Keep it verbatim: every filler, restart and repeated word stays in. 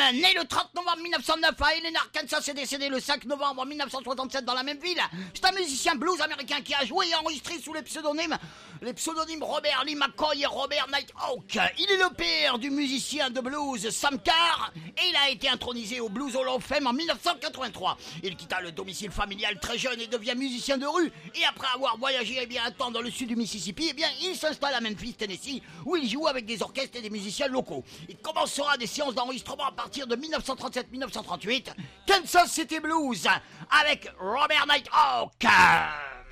né le trente novembre mille neuf cent neuf à Helena, Arkansas, est décédé le cinq novembre mille neuf cent soixante-sept dans la même ville. C'est un musicien blues américain qui a joué et enregistré sous les pseudonymes, les pseudonymes Robert Lee McCoy et Robert Nighthawk. Il est le père du musicien de blues Sam Carr et il a été intronisé au Blues Hall of Fame en mille neuf cent quatre-vingt-trois. Il quitta le domicile familial très jeune et devient musicien de rue. Et après avoir voyagé eh bien, un temps dans le sud du Mississippi, eh bien, il s'installe à Memphis, Tennessee, où il joue avec des orchestres et des musiciens locaux. Il commencera des séances d'enregistrement à partir de mille neuf cent trente-sept mille neuf cent trente-huit. Kansas City Blues avec Robert Nighthawk.